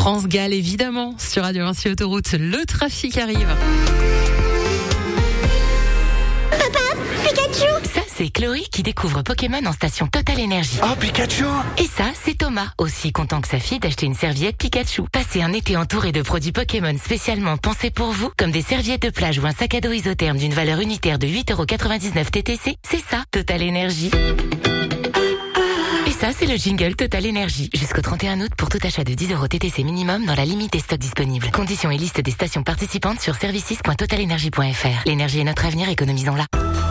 France Gall, évidemment, sur Radio 1 Autoroute. Le trafic arrive. Ça, c'est Chloé qui découvre Pokémon en station Total Energy. Oh, Pikachu! Et ça, c'est Thomas, aussi content que sa fille d'acheter une serviette Pikachu. Passez un été entouré de produits Pokémon spécialement pensés pour vous, comme des serviettes de plage ou un sac à dos isotherme d'une valeur unitaire de 8,99€ TTC. C'est ça, Total Energy. Et ça, c'est le jingle Total Energy. Jusqu'au 31 août pour tout achat de 10€ TTC minimum dans la limite des stocks disponibles. Conditions et liste des stations participantes sur services.totalenergy.fr. L'énergie est notre avenir, économisons-la.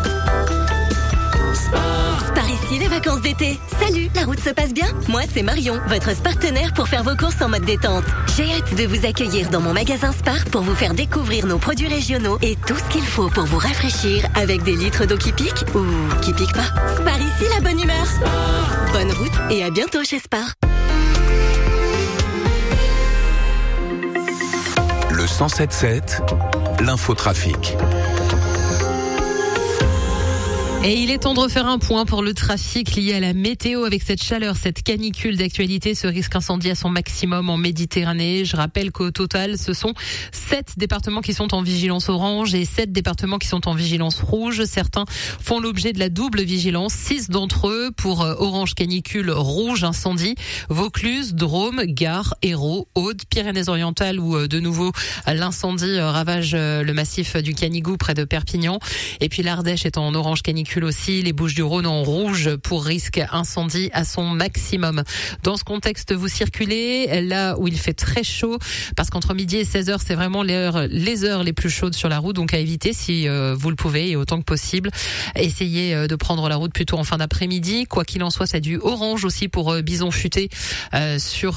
Par ici, les vacances d'été. Salut, la route se passe bien? Moi, c'est Marion, votre partenaire pour faire vos courses en mode détente. J'ai hâte de vous accueillir dans mon magasin Spar pour vous faire découvrir nos produits régionaux et tout ce qu'il faut pour vous rafraîchir avec des litres d'eau qui piquent ou qui piquent pas. Spar ici, la bonne humeur. Bonne route et à bientôt chez Spar. Le 107.7, l'infotrafic. Et il est temps de refaire un point pour le trafic lié à la météo avec cette chaleur, cette canicule d'actualité, ce risque incendie à son maximum en Méditerranée. Je rappelle qu'au total, ce sont 7 départements qui sont en vigilance orange et 7 départements qui sont en vigilance rouge. Certains font l'objet de la double vigilance. 6 d'entre eux pour orange canicule, rouge incendie. Vaucluse, Drôme, Gard, Hérault, Aude, Pyrénées-Orientales où de nouveau l'incendie ravage le massif du Canigou près de Perpignan. Et puis l'Ardèche est en orange canicule aussi, les Bouches-du-Rhône en rouge pour risque incendie à son maximum. Dans ce contexte, vous circulez là où il fait très chaud parce qu'entre midi et 16h, c'est vraiment les heures les plus chaudes sur la route, donc à éviter si vous le pouvez et autant que possible. Essayez de prendre la route plutôt en fin d'après-midi. Quoi qu'il en soit, c'est du orange aussi pour Bison Futé sur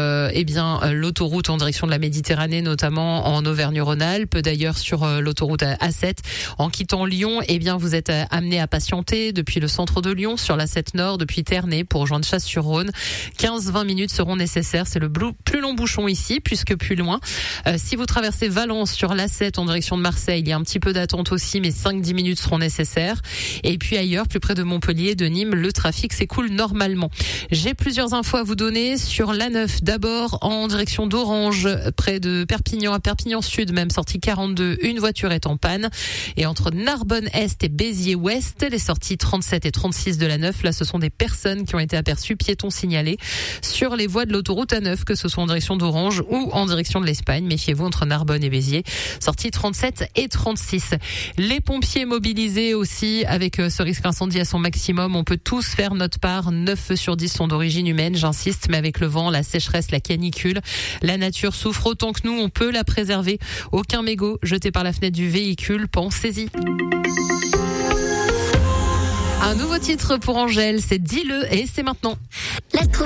l'autoroute en direction de la Méditerranée, notamment en Auvergne-Rhône-Alpes. D'ailleurs, sur l'autoroute A7, en quittant Lyon, vous êtes amené à patienter depuis le centre de Lyon sur la 7 Nord, depuis Ternay pour rejoindre Chasse-sur-Rhône. 15-20 minutes seront nécessaires. C'est le plus long bouchon ici, puisque plus loin. Si vous traversez Valence sur l'A7 en direction de Marseille, il y a un petit peu d'attente aussi, mais 5-10 minutes seront nécessaires. Et puis ailleurs, plus près de Montpellier, de Nîmes, le trafic s'écoule normalement. J'ai plusieurs infos à vous donner sur l'A9. D'abord, en direction d'Orange, près de Perpignan, à Perpignan Sud, même sortie 42, une voiture est en panne. Et entre Narbonne-Est et Béziers-Ouest, les sorties 37 et 36 de la 9, là ce sont des personnes qui ont été aperçues, piétons signalés sur les voies de l'autoroute A9, que ce soit en direction d'Orange ou en direction de l'Espagne. Méfiez-vous entre Narbonne et Béziers, sorties 37 et 36. Les pompiers mobilisés aussi avec ce risque incendie à son maximum. On peut tous faire notre part. 9 feux sur 10 sont d'origine humaine, j'insiste, mais avec le vent, la sécheresse, la canicule, la nature souffre autant que nous, on peut la préserver. Aucun mégot jeté par la fenêtre du véhicule, pensez-y. Un nouveau titre pour Angèle, c'est Dis-le et c'est maintenant.